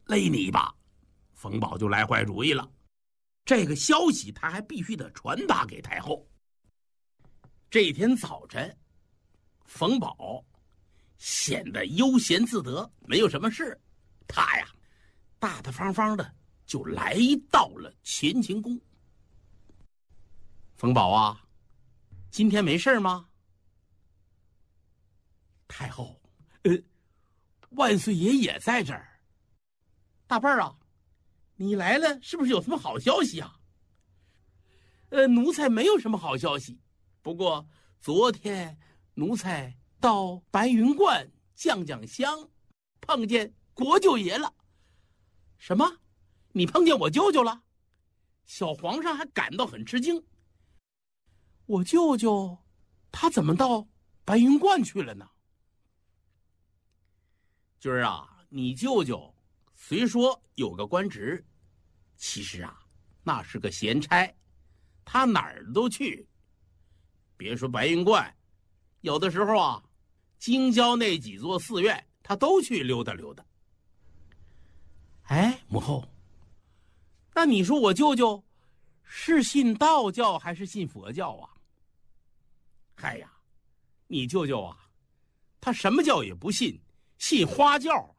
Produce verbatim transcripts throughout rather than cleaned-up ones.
勒你一把。冯保就来坏主意了，这个消息他还必须得传达给太后。这天早晨，冯保显得悠闲自得，没有什么事，他呀大大方方的就来到了乾清宫。冯保啊，今天没事吗？太后，呃，万岁爷也在这儿。大辈儿啊，你来了是不是有什么好消息啊？呃，奴才没有什么好消息，不过昨天奴才到白云观降降香，碰见国舅爷了。什么？你碰见我舅舅了？小皇上还感到很吃惊。我舅舅他怎么到白云观去了呢？军儿啊，你舅舅虽说有个官职，其实啊那是个闲差，他哪儿都去。别说白云观，有的时候啊京郊那几座寺院他都去溜达溜达。哎，母后，那你说我舅舅是信道教还是信佛教啊？嗨呀，你舅舅啊他什么教也不信，信花教。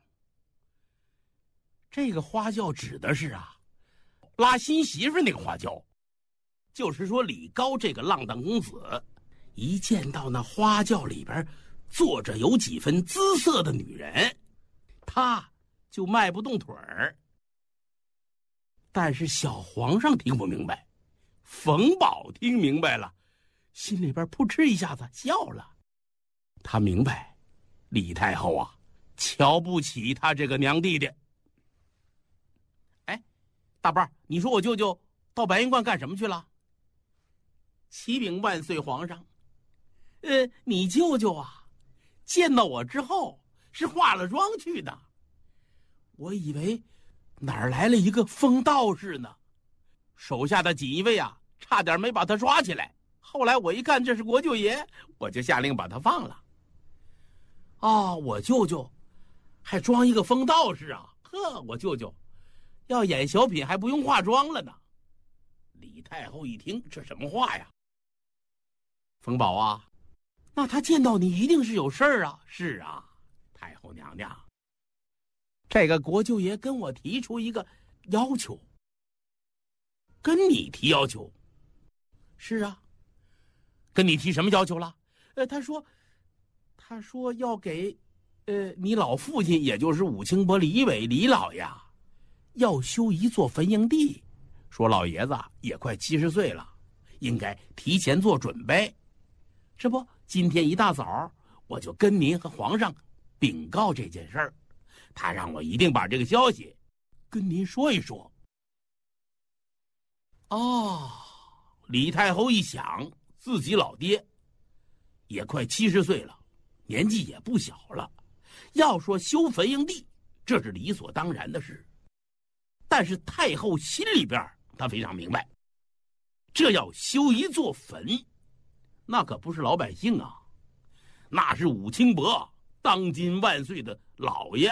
这个花教指的是啊拉新媳妇那个花教，就是说李高这个浪荡公子一见到那花轿里边坐着有几分姿色的女人，他就迈不动腿儿。但是小皇上听不明白，冯保听明白了，心里边扑哧一下子笑了。他明白李太后啊瞧不起他这个娘弟弟。哎，大伴儿，你说我舅舅到白云观干什么去了？启禀万岁皇上，呃，你舅舅啊见到我之后是化了妆去的，我以为哪儿来了一个疯道士呢，手下的锦衣卫啊差点没把他抓起来，后来我一看这是国舅爷，我就下令把他放了。哦，我舅舅还装一个疯道士啊，呵，我舅舅要演小品还不用化妆了呢。李太后一听，这什么话呀？冯保啊，那他见到你一定是有事儿啊。是啊，太后娘娘，这个国舅爷跟我提出一个要求。跟你提要求？是啊。跟你提什么要求了？呃，他说他说要给呃你老父亲，也就是武清伯李伟李老爷要修一座坟营地，说老爷子也快七十岁了，应该提前做准备。这不，今天一大早我就跟您和皇上禀告这件事儿，他让我一定把这个消息跟您说一说。哦，李太后一想，自己老爹也快七十岁了，年纪也不小了，要说修坟营地，这是理所当然的事。但是太后心里边她非常明白，这要修一座坟，那可不是老百姓啊，那是武清伯当今万岁的老爷，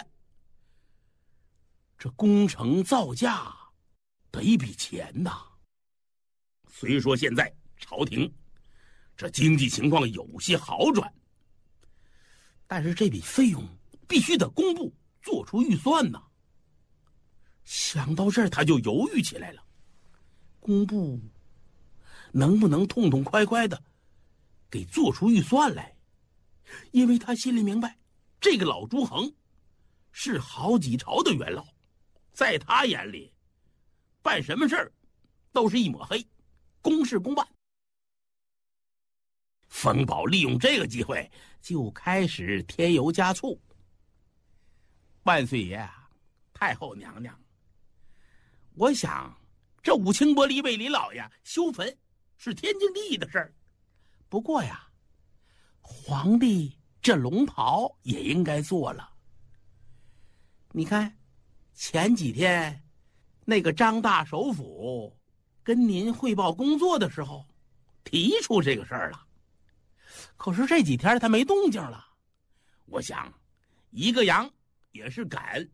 这工程造价得一笔钱呐。虽说现在朝廷这经济情况有些好转，但是这笔费用必须得公布，做出预算呐。想到这儿，他就犹豫起来了。公布能不能痛痛快快的给做出预算来？因为他心里明白，这个老朱恒是好几朝的元老，在他眼里办什么事儿都是一抹黑，公事公办。冯保利用这个机会就开始添油加醋。万岁爷啊，太后娘娘，我想这武清伯李伟李老爷修坟是天经地义的事儿，不过呀，皇帝这龙袍也应该做了。你看前几天那个张大首辅跟您汇报工作的时候提出这个事儿了，可是这几天他没动静了。我想一个羊也是赶，